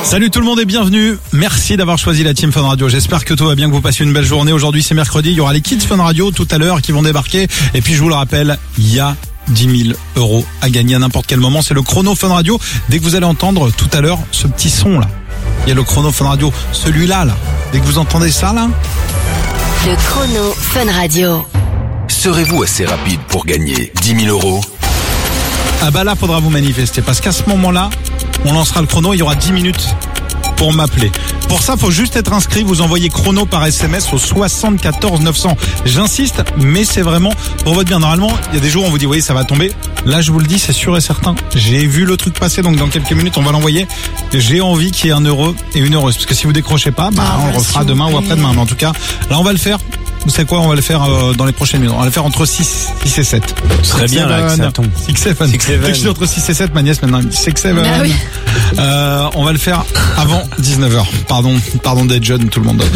Salut tout le monde et bienvenue. Merci d'avoir choisi la Team Fun Radio. J'espère que tout va bien, que vous passez une belle journée. Aujourd'hui c'est mercredi, il y aura les Kids Fun Radio tout à l'heure qui vont débarquer. Et puis je vous le rappelle, il y a 10 000 € à gagner à n'importe quel moment. C'est le chrono Fun Radio. Dès que vous allez entendre tout à l'heure ce petit son là, il y a le chrono Fun Radio, celui-là là. Dès que vous entendez ça là. Le chrono Fun Radio. Serez-vous assez rapide pour gagner 10 000 €? Ah bah là faudra vous manifester parce qu'à ce moment-là, on lancera le chrono, il y aura 10 minutes pour m'appeler. Pour ça, faut juste être inscrit, vous envoyez chrono par SMS au 74 900. J'insiste, mais c'est vraiment pour votre bien. Normalement, il y a des jours où on vous dit, oui, ça va tomber. Là, je vous le dis, c'est sûr et certain. J'ai vu le truc passer, donc dans quelques minutes, on va l'envoyer. J'ai envie qu'il y ait un heureux et une heureuse. Parce que si vous décrochez pas, on le refera demain ou après-demain. Mais en tout cas, là, on va le faire. Vous savez quoi, on va le faire dans les prochaines minutes. On va le faire entre 6 et 7. Ce serait bien là que ça tombe. 6-7. Dès que je suis entre 6 et 7, ma nièce maintenant elle me dit 6-7. Ah oui. On va le faire avant 19h. Pardon d'être jeune tout le monde.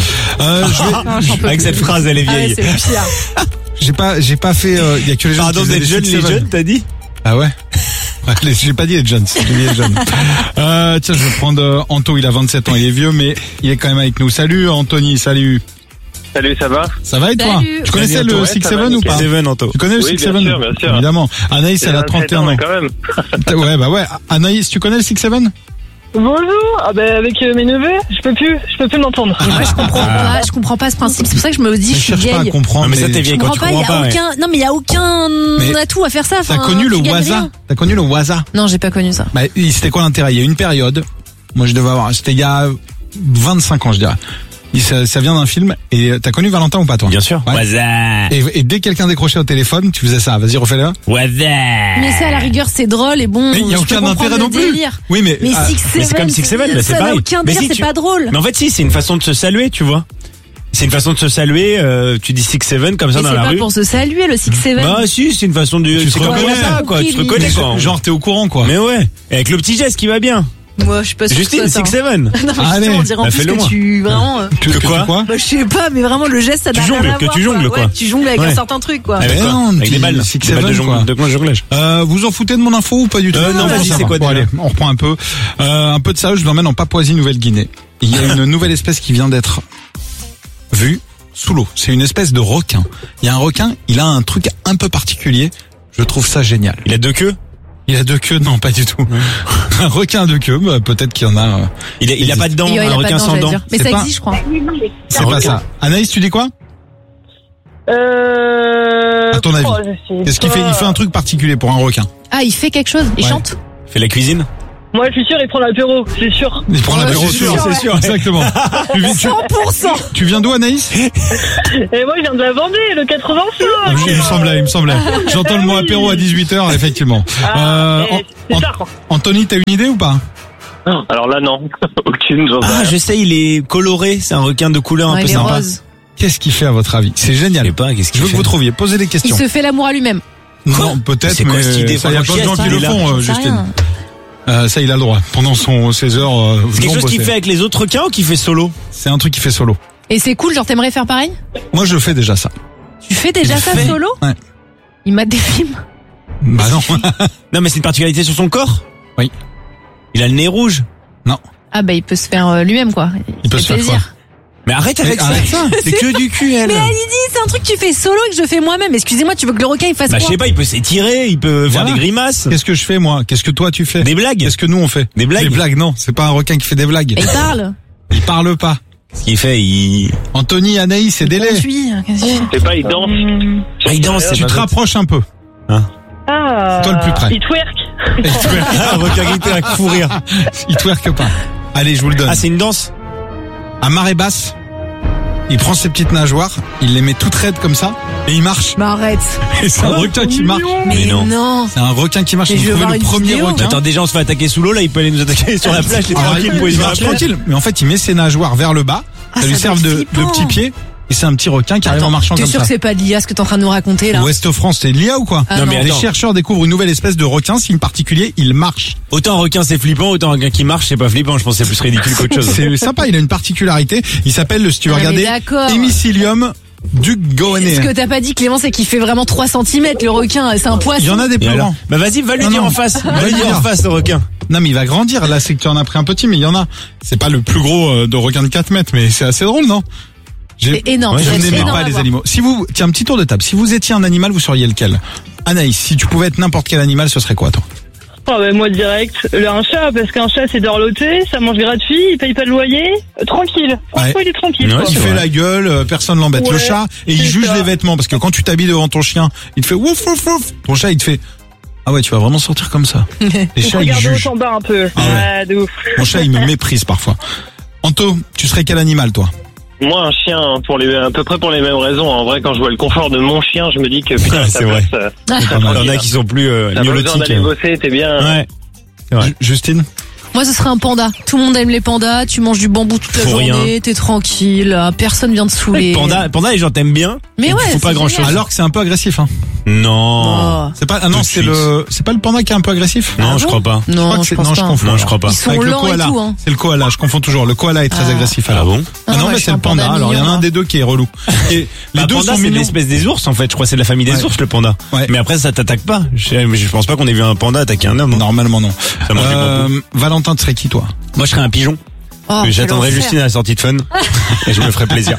Avec cette phrase, elle est vieille. Ah ouais, c'est le pire. J'ai pas fait, il y a que les jeunes Pardon qui faisaient d'être jeune, les jeunes, t'as dit? Ah ouais? J'ai pas dit les jeunes, j'ai dit les jeunes. Tiens, je vais prendre Anto, il a 27 ans, il est vieux, mais il est quand même avec nous. Salut Anthony, salut. Salut, ça va? Ça va et toi? Salut. Tu connaissais le 6-7 ou pas? Seven, Anto. Tu connais le Oui, 6-7? bien sûr. Évidemment. Anaïs, elle a 31 ans. Quand même. Ouais. Anaïs, tu connais le 6-7? Bonjour, avec mes neveux, je peux plus m'entendre. Moi, je comprends pas ce principe. C'est pour ça que je me dis, je suis cherche pas à vieille. comprendre. Non, mais ça, t'es Je vieille quand comprends tu pas, comprends pas. Ouais. non, mais il y a aucun Mais atout à faire ça. T'as Enfin, connu le tu gagnes Waza? rien. T'as connu le Waza? Non, j'ai pas connu ça. Bah, c'était quoi l'intérêt? Il y a une période. Moi, je devais avoir, c'était il y a 25 ans, je dirais. Ça vient d'un film. Et t'as connu Valentin ou pas, toi? Bien sûr. Ouais. Waza. Et dès que quelqu'un décrochait au téléphone, tu faisais ça. Vas-y, refais-le. Waza. Mais ça, à la rigueur, c'est drôle et bon. Mais il y a je peux aucun comprendre intérêt le non plus. délire. Oui, mais, Mais ah, 6-7, mais c'est comme 6-7, là, c'est ça n'a pareil. aucun Mais délire, si c'est tu- pas drôle. Mais en fait, si, c'est une façon de se saluer, tu vois. C'est une façon de se saluer, tu dis 6-7 comme ça Mais dans c'est la pas rue. pour se saluer, le 6-7. Bah si, c'est une façon de... Tu te C'est comme reconnais. ça, quoi. Tu te reconnais, quoi. genre, t'es au courant, quoi. Mais ouais. Et avec le petit geste qui va bien. Moi, je suis pas sûre. Justine, que ce soit ça, 6-7. hein. Non, mais Allez, justement, on dirait en bah, plus fais-le que moi. tu, vraiment, Que quoi? bah, je sais pas, mais vraiment, le geste, ça Tu n'a rien jongles, à que voir, tu jongles, quoi. Ouais, tu jongles avec Ouais. un certain truc, quoi. Avec Mais quoi? non, Avec petit des balles. six, Des balles seven, quoi. de jonglage. Vous en foutez de mon info ou pas du tout? Non, vas-y, ça c'est va. quoi Bon, déjà? allez, on reprend un peu. Un peu de ça, je vous emmène en Papouasie-Nouvelle-Guinée. Il y a une nouvelle espèce qui vient d'être vue sous l'eau. C'est une espèce de requin. Il y a un requin, il a un truc un peu particulier. Je trouve ça génial. Il a 2 queues? Il a 2 queues? Non, pas du tout. Un requin à 2 queues, bah, peut-être qu'il y en a. Il a pas de dents, Il y a un pas requin de dents, sans j'allais dents. dire. Mais C'est ça pas- existe, je crois. C'est pas requin. ça. Anaïs, tu dis quoi? À ton avis. Qu'est-ce qu'il fait? Il fait un truc particulier pour un requin. Ah, il fait quelque chose? Il Ouais. chante? Fait la cuisine? Moi, je suis sûr, il prend l'apéro, c'est sûr. Il prend l'apéro, c'est sûr, c'est sûr. Exactement. tu, 100%! tu viens d'où, Anaïs? Et moi, je viens de la Vendée, le 85. Il me semblait. J'entends le mot apéro à 18h, effectivement. C'est ça, quoi. Anthony, t'as une idée ou pas? Alors là, non. Aucune, j'en sais Ah, rien. je sais, il est coloré. C'est un requin de couleur un Ouais, peu il est sympa. rose. Qu'est-ce qu'il fait à votre avis? C'est Je génial. sais pas, qu'est-ce Je qu'il veux que fait? vous trouviez. Posez des Il questions. se fait l'amour à lui-même. Non, peut-être, C'est quoi mais cette idée? ça, il y a plein de gens qui Il le est là. font, J'en sais Justine. rien. Ça, il a le droit. Pendant ses heures, C'est quelque non chose qu'il bossées. fait avec les autres requins ou qu'il fait solo? C'est un truc qu'il fait solo. Et c'est cool, genre t'aimerais faire pareil? Moi, je fais déjà ça. Tu fais déjà Il ça fait solo? Ouais. Il mate des films. Bah non. Non, mais c'est une particularité sur son corps? Oui. Il a le nez rouge? Ah bah il peut se faire lui-même quoi. Il peut fait se faire plaisir. Mais arrête avec Mais arrête ça. C'est que du cul, elle. Mais elle dit c'est un truc que tu fais solo et que je fais moi-même. Excusez-moi, tu veux que le requin il fasse Bah, je quoi? sais pas, il peut s'étirer, il peut faire Voilà. des grimaces. Qu'est-ce que je fais, moi? Qu'est-ce que toi, tu fais? Des blagues. Qu'est-ce que nous, on fait? Des blagues. Des blagues, non. C'est pas un requin qui fait des blagues. Il parle. Il parle pas. Ce qu'il fait, il... Anthony, Anaïs, c'est délai. Conduit. Qu'est-ce qu'il fait? C'est pas, il danse. Ah, il danse, c'est Tu pas te bête. rapproches un peu. Ah. Toi le plus près. Il twerk. Il twerk. Ah, un requin qui fait un fou rire. Il twerk pas. Allez, je vous le donne. Ah, c'est une danse? À marée basse, il prend ses petites nageoires, il les met toutes raides comme ça, et il marche. Bah arrête. Et c'est un requin qui marche. Mais non. C'est un requin qui marche. Mais Ils je ont veux trouvé voir le une premier vidéo. requin. Attends, déjà, on se fait attaquer sous l'eau, là, il peut aller nous attaquer sur la plage, il est Alors, tranquille, pour il sur la marche plage. tranquille, mais en fait, il met ses nageoires vers le bas. Ah, ça lui ça sert doit de être flippant. petit pied. Et c'est un petit requin qui arrive en marchant T'es comme sûr ça. que c'est pas de l'IA ce que t'es en train de nous raconter là? Ouest France, c'est de l'IA ou quoi? Ah, Non, mais Les attends. chercheurs découvrent une nouvelle espèce de requin, signe particulier, il marche. Autant un requin c'est flippant, autant un requin qui marche c'est pas flippant, je pense que c'est plus ridicule qu'autre chose. C'est sympa, il a une particularité. Il s'appelle, si tu veux Ah, mais regarder, d'accord. Hemicillium Du Goanné. Ce que t'as pas dit, Clément, c'est qu'il fait vraiment 3 cm. Le requin, c'est un poisson. Il y en a des Et plus alors grands. Bah vas-y, va lui Non, dire non. en face. Va Va lui lui dire dire. en face, le requin. Non, mais il va grandir. Là, c'est que tu en as pris un petit, mais il y en a. C'est pas le plus gros de requin de 4 mètres, mais c'est assez drôle, non? C'est énorme. Ouais, Je c'est n'aimais énorme pas à les voir. animaux. Si vous, tiens, un petit tour de table. Si vous étiez un animal, vous seriez lequel? Anaïs, si tu pouvais être n'importe quel animal, ce serait quoi, toi? Oh, ben moi direct. Un chat, parce qu'un chat c'est dorloté, ça mange gratuit, il paye pas de loyer. Tranquille. Franchement, Ouais. il est tranquille. Ouais, quoi. Il c'est fait vrai. la gueule, personne l'embête. Le Ouais, chat, et il c'est juge ça. les vêtements, parce que quand tu t'habilles devant ton chien, il te fait ouf, ouf, ouf. Ton chat, il te fait, ah ouais, tu vas vraiment sortir comme ça. Les Il faut chats, ils regarder jugent. au en bas un peu. Ah ouais. Ouais, de ouf. Mon chat, il me méprise parfois. Anto, tu serais quel animal, toi? Moi, un chien, à peu près pour les mêmes raisons. En vrai, quand je vois le confort de mon chien, je me dis que putain, C'est vrai. ça Pas mal. Il y en a qui sont plus t'as pas besoin neurotiques. d'aller bosser, t'es bien. Ouais. C'est vrai. Justine? Moi, ce serait un panda. Tout le monde aime les pandas. Tu manges du bambou toute la Faut rien. journée. T'es tranquille. Personne vient te saouler. Panda, les gens t'aiment bien. Mais Il ouais, faut pas c'est grand chose. génial. Alors que c'est un peu agressif, hein. Non. Oh. C'est pas, ah non, Tout de c'est suite. c'est pas le panda qui est un peu agressif? Non, Ah je bon crois pas. Je crois Non, que je c'est, pense non, je pas. confonds. Non, je crois pas. Ils sont Avec le lents et koala. tout, hein. C'est le koala, je confonds toujours. Le koala est très Ah. agressif, Ah alors. bon? Ah non, moi, mais je c'est suis le un panda panda. Alors, il y en a mignon, un des deux qui est relou. Et les Bah, deux panda, sont c'est mignons. l'espèce des ours, en fait. Je crois que c'est de la famille des Ouais. ours, le panda. Ouais. Mais après, ça t'attaque pas. Je pense pas qu'on ait vu un panda attaquer un homme. hein. Normalement, non. Ça mange du bambou. Valentin, tu serais qui, toi? Moi, je serais un pigeon. Oh, J'attendrai quel Justine à la sortie de Fun. Et je me ferai plaisir.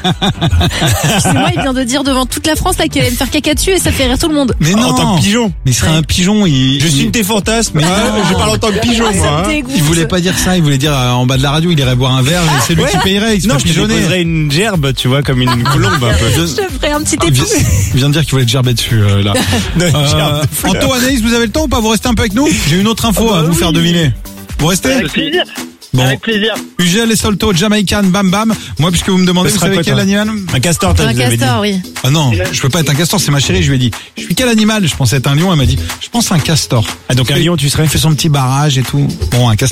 C'est moi, il vient de dire devant toute la France là qu'elle allait me faire caca dessus et ça fait rire tout le monde. Mais non. En tant que pigeon. Mais il serait Ouais. un pigeon, Je suis une tes fantasmes. Mais je parle en tant que pigeon, Ah, moi. ça me hein. dégoûte. Il voulait pas dire ça, il voulait dire en bas de la radio, il irait boire un verre, et c'est lui Ouais. qui payerait, il se Non, fait je te pigeonner. déposerais une gerbe, tu vois, comme une colombe un peu. Je te ferai un petit Il époux. vient de dire qu'il voulait te gerber dessus, là. Une gerbe de fleurs. Anto, Anaïs, vous avez le temps ou pas? Vous restez un peu avec nous? J'ai une autre info à vous faire deviner. Vous restez? Avec plaisir. Bon. Avec plaisir. UGL et Solto, Jamaican, bam bam. Moi, puisque vous me demandez, Ce vous sera savez quoi, quel toi animal? Un castor, t'as Un vous avez dit. castor, oui. Ah non, je peux pas être un castor, c'est ma chérie, je lui ai dit. Je suis quel animal? Je pensais être un lion, elle m'a dit, je pense un castor. Ah, donc un lion, tu serais? Il fait son petit barrage et tout. Bon, un castor.